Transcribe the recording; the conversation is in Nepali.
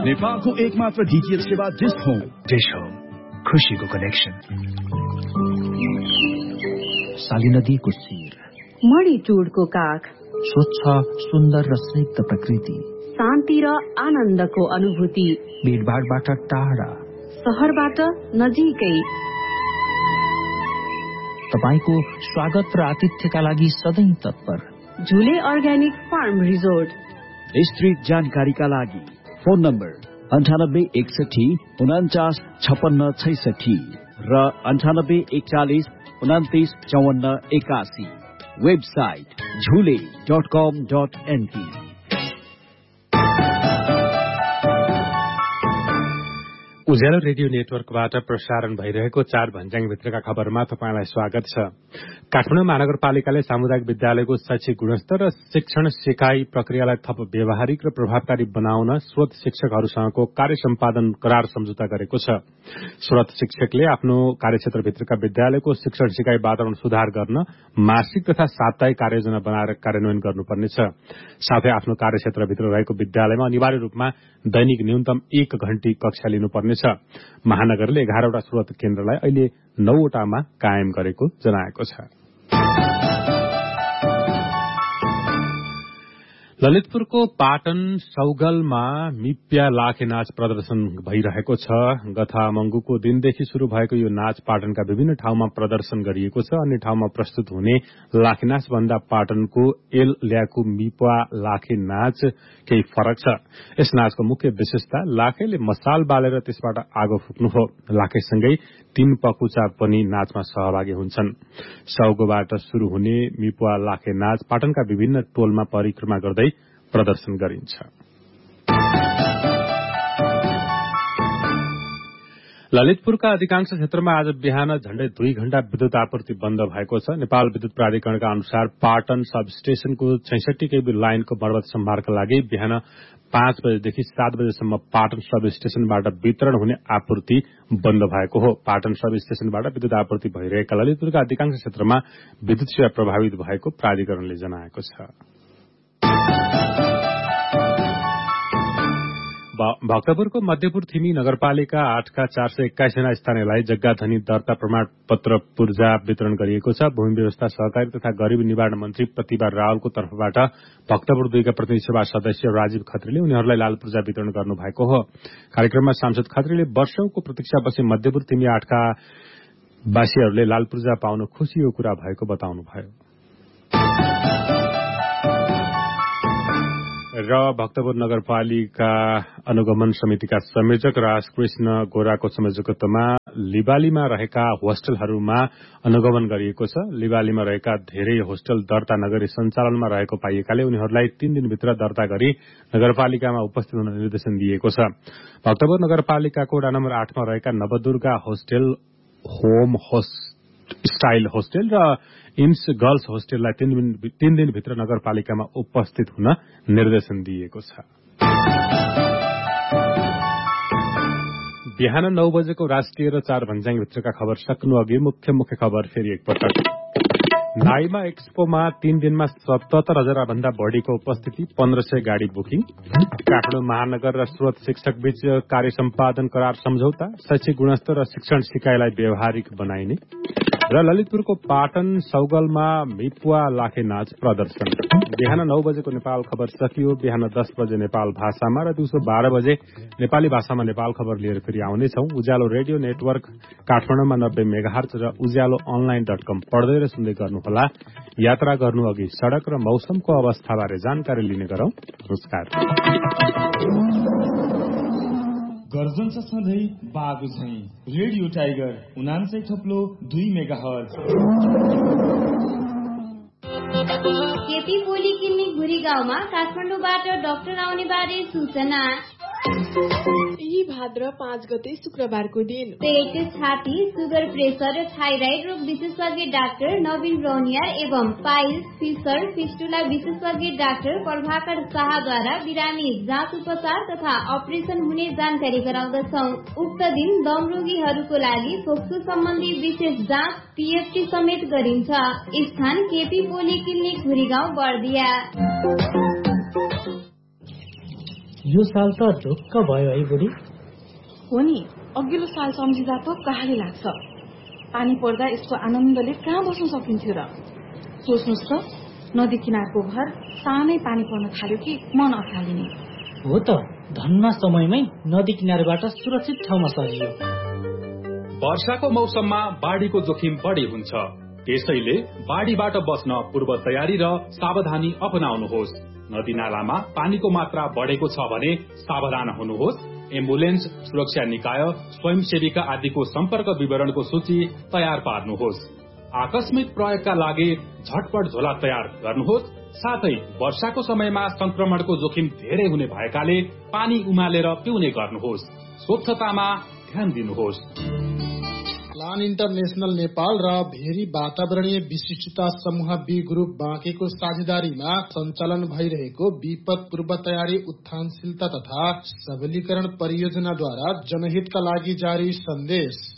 नेपालको एकमात्र डीटीएच सेवा डिश होम। खुशीको कनेक्सन। साली नदीको शिर, मणि टुडको काख, स्वच्छ सुन्दर र स्निग्ध प्रकृति, शान्ति र आनन्दको अनुभूति, भीडभाडबाट टाढा, शहरबाट नजिकै। तपाईको स्वागत र आतिथ्यका लागि सधैँ तत्पर झुले अर्ग्यानिक फार्म रिजोर्ट। विस्तृत जानकारीका लागि फोन नम्बर 9861495666 र 9841299481। वेबसाइट झुले.com.np। उज्यालो रेडियो नेटवर्कबाट प्रसारण भइरहेको 4 भन्ज्याङभित्रका खबरमा तपाईंलाई स्वागत छ। काठमाडौँ महानगरपालिकाले सामुदायिक विद्यालयको शैक्षिक गुणस्तर र शिक्षण सिकाइ प्रक्रियालाई थप व्यावहारिक र प्रभावकारी बनाउन स्रोत शिक्षकहरूसँगको कार्य सम्पादन करार सम्झौता गरेको छ। स्रोत शिक्षकले आफ्नो कार्यक्षेत्रभित्रका विद्यालयको शिक्षण सिकाइ वातावरण सुधार गर्न मासिक तथा साप्ताहिक कार्ययोजना बनाएर कार्यान्वयन गर्नुपर्नेछ। साथै आफ्नो कार्यक्षेत्रभित्र रहेको विद्यालयमा अनिवार्य रूपमा दैनिक न्यूनतम 1 घण्टी कक्षा लिनुपर्नेछ। महानगरले 11वटा स्रोत केन्द्रलाई अहिले 9वटामा कायम गरेको जनाएको छ। ललितपुरको पाटन सौगलमा मिप्या लाखे नाच प्रदर्शन भइरहेको छ। गथामंगुको दिनदेखि शुरू भएको यो नाच पाटनका विभिन्न ठाउँमा प्रदर्शन गरिएको छ। अन्य ठाउँमा प्रस्तुत हुने लाखे नाच भन्दा पाटनको एल ल्याकु मिप्या लाखे नाच केही फरक छ। यस नाचको मुख्य विशेषता लाखेले मसाल बालेर त्यसबाट आगो फुक्नु हो। लाखेसँगै 3 पकुचा पनि नाचमा सहभागी हुन्छन्। सौगोबाट शुरू हुने मिप्या लाखे नाच पाटनका विभिन्न टोलमा परिक्रमा गर्दै प्रदर्शन गरिन्छ। ललितपुरका अधिकांश क्षेत्रमा आज बिहान झण्डै 2 घण्टा विद्युत आपूर्ति बन्द भएको छ। नेपाल विद्युत प्राधिकरणका अनुसार पाटन सब स्टेशनको 66 केबी लाइनको मर्मत सम्भारका लागि बिहान 5 बजेदेखि 7 बजेसम्म पाटन सब स्टेशनबाट वितरण हुने आपूर्ति बन्द भएको हो। पाटन सब स्टेशनबाट विद्युत आपूर्ति भइरहेका ललितपुरका अधिकांश क्षेत्रमा विद्युत सेवा प्रभावित भएको प्राधिकरणले जनाएको छ। भक्तपुरको मध्यपुर थिमी नगरपालिका 8का 481 जना स्थानीयलाई जग्गा धनी दर्ता प्रमाण पत्र पूर्जा वितरण गरिएको छ। भूमि व्यवस्था सहकारी तथा गरीबी निवारण मन्त्री प्रतिभा रावलको तर्फबाट भक्तपुर 2 का प्रतिनिधि सभा सदस्य राजीव खत्रीले उनीहरूलाई लाल पूर्जा वितरण गर्नुभएको हो। कार्यक्रममा सांसद खत्रीले वर्षौंको प्रतीक्षा पछि मध्यपुर थिमी 8का वासीहरूले लाल पूर्जा पाउन खुशीको कुरा भएको बताउनुभयो। र भक्तपुर नगरपालिका अनुगमन समितिका संयोजक राजकृष्ण गोराको संयोजकत्वमा लिबालीमा रहेका होस्टलहरूमा अनुगमन गरिएको छ। लिबालीमा रहेका धेरै होस्टल दर्ता नगरी सञ्चालनमा रहेको पाइएकाले उनीहरूलाई 3 दिनभित्र दर्ता गरी नगरपालिकामा उपस्थित हुन निर्देशन दिएको छ। भक्तपुर नगरपालिकाको वडा नम्बर 8 मा रहेका Navdurga hostel, home style hostel र इम्स गर्ल्स होस्टेललाई 3 दिनभित्र नगरपालिकामा उपस्थित हुन निर्देशन दिएको छ। बिहान 9 बजेको राष्ट्रिय र 4 भन्ज्याङभित्रका खबर सक्नु अघि मुख्य खबर फेरि एकपटक। नाइमा एक्सपोमा 3 दिनमा 77,000 भन्दा बढ़ीको उपस्थिति, 1500 गाड़ी बुकिङ। काठमाडौँ महानगर र स्रोत शिक्षक बीच कार्य सम्पादन करार सम्झौता, शैक्षिक गुणस्तर र शिक्षण सिकाइलाई व्यावहारिक बनाइने। र ललितपुरको पाटन सौगलमा मिप्या लाखे नाच प्रदर्शन। बिहान 9 बजेको नेपाल खबर सकियो। बिहान 10 बजे नेपाल भाषामा र दिउँसो 12 बजे नेपाली भाषामा नेपाल खबर लिएर फेरि आउनेछौं। उज्यालो रेडियो नेटवर्क काठमाडौँमा 90 मेगाहर्ज र उज्यालो online.com पढ्दै र सुन्दै गर्नुहोला। यात्रा गर्नु अघि सड़क र मौसमको अवस्थाबारे जानकारी लिने गरौं। नमस्कार। गर्जन छ सधैँ बाघ झैं। Radio tiger 99.2 megahertz. KP polyclinic गुरी गाउँमा काठमाडौँबाट डाक्टर आउने बारे सूचना। यही भाद्र 5 गते शुक्रबारको दिन पेट, छाती, सुगर, प्रेसर र थाइराइड रोग विशेषज्ञ डाक्टर नवीन रौनियार एवं पाइल्स, फिसर, फिस्टुला विशेषज्ञ डाक्टर प्रभाकर शाहद्वारा बिरामी जाँच, उपचार तथा अपरेसन हुने जानकारी गराउँदछौं। उक्त दिन दम रोगीहरूको लागि फोक्सो सम्बन्धी विशेष जाँच, पीएफटी समेत गरिन्छ। स्थान केपी पोलिक्लिनिक गुरीगाउँ बर्दिया। यो साल त ढुक्क भयो है बुढी। हो नि, अघिल्लो साल सम्झिँदा त कहाली लाग्छ। पानी पर्दा यसको आनन्दले कहाँ बस्न सकिन्थ्यो र। सोच्नुहोस् त, नदी किनारको घर सानै पानी पर्न थाल्यो कि मन अत्तालिने। हो त, धन्न समयमै नदी किनारबाट सुरक्षित ठाउँमा सरियो। वर्षाको मौसममा बाढीको जोखिम बढी हुन्छ, त्यसैले बाढीबाट बस्न पूर्व तयारी र सावधानी अपनाउनुहोस्। नदी नालामा पानीको मात्रा बढेको छ भने सावधान हुनुहोस्। एम्बुलेन्स, सुरक्षा निकाय, स्वयंसेविका आदिको सम्पर्क विवरणको सूची तयार पार्नुहोस्। आकस्मिक प्रयोगका लागि झटपट झोला तयार गर्नुहोस्। साथै वर्षाको समयमा संक्रमणको जोखिम धेरै हुने भएकाले पानी उमालेर पिउने गर्नुहोस्। स्वच्छतामा ध्यान दिनुहोस्। प्लान इन्टरनेशनल नेपाल र भेरी वातावरणीय विशिष्टता समूह बी ग्रुप बाँकेको साझेदारीमा सञ्चालन भइरहेको विपद पूर्व तयारी, उत्थानशीलता तथा सबलीकरण परियोजनाद्वारा जनहितका लागि जारी सन्देश।